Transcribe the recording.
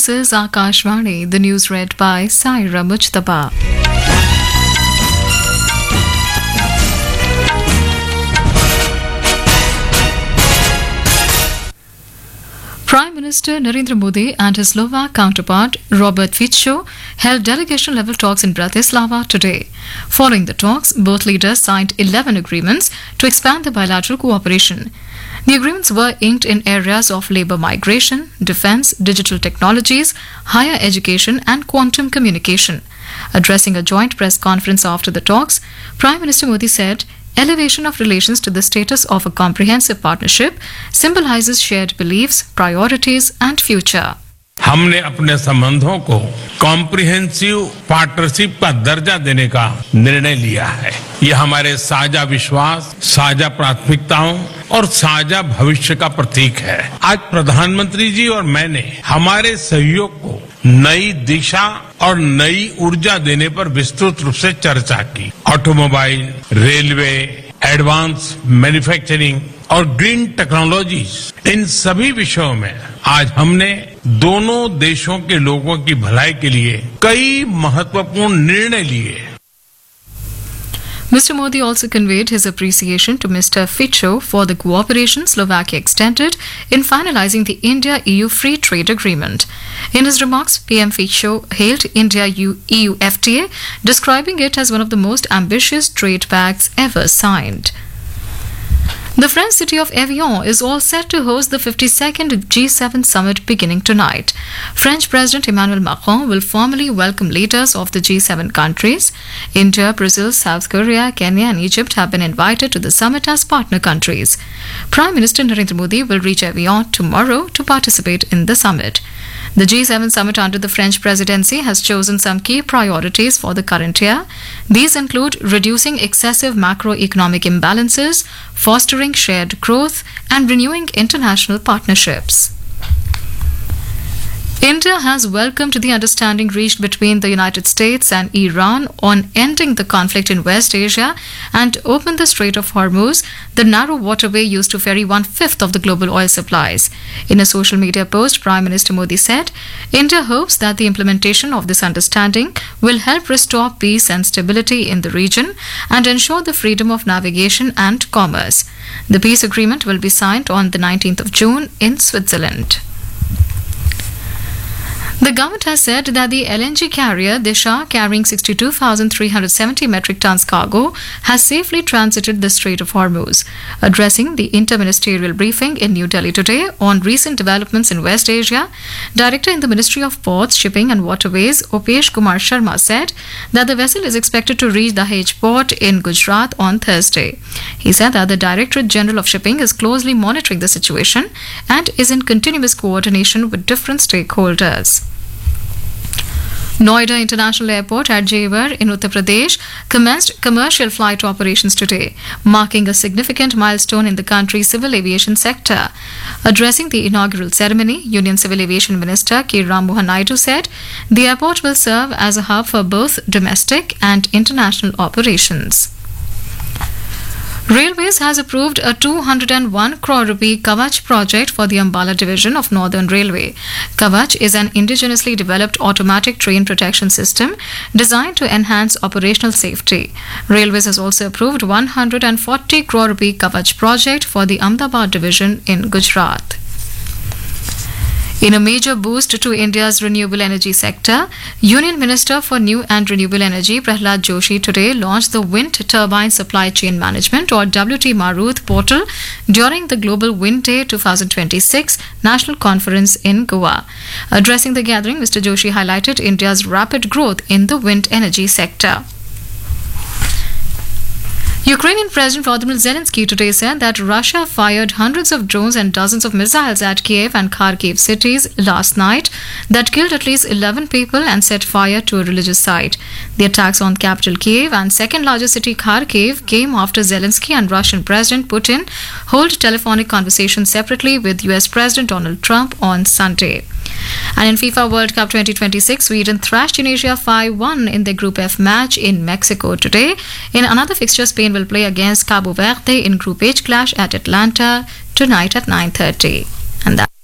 This is Akashvani, the news read by Saira Mujtaba. Prime Minister Narendra Modi and his Slovak counterpart Robert Fico held delegation-level talks in Bratislava today. Following the talks, both leaders signed 11 agreements to expand the bilateral cooperation. The agreements were inked in areas of labour migration, defence, digital technologies, higher education and quantum communication. Addressing a joint press conference after the talks, Prime Minister Modi said, "Elevation of relations to the status of a comprehensive partnership symbolizes shared beliefs, priorities and future." हमने अपने संबंधों को comprehensive partnership का दर्जा देने का निर्णय लिया है। यह हमारे साझा विश्वास, साझा प्राथमिकताओं और साझा भविष्य का प्रतीक है। आज प्रधानमंत्री जी और मैंने हमारे सहयोग को नई दिशा और नई ऊर्जा देने पर विस्तृत रूप से चर्चा की। ऑटोमोबाइल, रेलवे, एडवांस मैन्युफैक्चरिंग और ग्रीन टेक्नोलॉजीज, इन सभी विषयों में आज हमने दोनों देशों के लोगों की भलाई के लिए कई महत्वपूर्ण निर्णय लिए। Mr. Modi also conveyed his appreciation to Mr. Fico for the cooperation Slovakia extended in finalizing the India-EU Free Trade Agreement. In his remarks, PM Fico hailed India-EU FTA, describing it as one of the most ambitious trade pacts ever signed. The French city of Evian is all set to host the 52nd G7 summit beginning tonight. French President Emmanuel Macron will formally welcome leaders of the G7 countries. India, Brazil, South Korea, Kenya and Egypt have been invited to the summit as partner countries. Prime Minister Narendra Modi will reach Evian tomorrow to participate in the summit. The G7 summit under the French presidency has chosen some key priorities for the current year. These include reducing excessive macroeconomic imbalances, fostering shared growth, and renewing international partnerships. India has welcomed the understanding reached between the United States and Iran on ending the conflict in West Asia and opened the Strait of Hormuz, the narrow waterway used to ferry 1/5 of the global oil supplies. In a social media post, Prime Minister Modi said, "India hopes that the implementation of this understanding will help restore peace and stability in the region and ensure the freedom of navigation and commerce." The peace agreement will be signed on the 19th of June in Switzerland. The government has said that the LNG carrier Disha, carrying 62,370 metric tons cargo, has safely transited the Strait of Hormuz. Addressing the interministerial briefing in New Delhi today on recent developments in West Asia, Director in the Ministry of Ports, Shipping and Waterways, Upesh Kumar Sharma, said that the vessel is expected to reach Dahej port in Gujarat on Thursday. He said that the Directorate General of Shipping is closely monitoring the situation and is in continuous coordination with different stakeholders. Noida International Airport at Jewar in Uttar Pradesh commenced commercial flight operations today, marking a significant milestone in the country's civil aviation sector. Addressing the inaugural ceremony, Union Civil Aviation Minister K. Ram Mohan Naidu said the airport will serve as a hub for both domestic and international operations. Railways has approved a 201 crore rupee Kavach project for the Ambala division of Northern Railway. Kavach is an indigenously developed automatic train protection system designed to enhance operational safety. Railways has also approved 140 crore rupee Kavach project for the Ahmedabad division in Gujarat. In a major boost to India's renewable energy sector, Union Minister for New and Renewable Energy Prahlad Joshi today launched the Wind Turbine Supply Chain Management or WT Maruth portal during the Global Wind Day 2026 National Conference in Goa. Addressing the gathering, Mr. Joshi highlighted India's rapid growth in the wind energy sector. Ukrainian President Volodymyr Zelensky today said that Russia fired hundreds of drones and dozens of missiles at Kiev and Kharkiv cities last night that killed at least 11 people and set fire to a religious site. The attacks on capital Kiev and second largest city Kharkiv came after Zelensky and Russian President Putin held telephonic conversations separately with US President Donald Trump on Sunday. And in FIFA World Cup 2026, Sweden thrashed Tunisia 5-1 in their Group F match in Mexico today. In another fixture, Spain will play against Cabo Verde in Group H clash at Atlanta tonight at 9:30. And that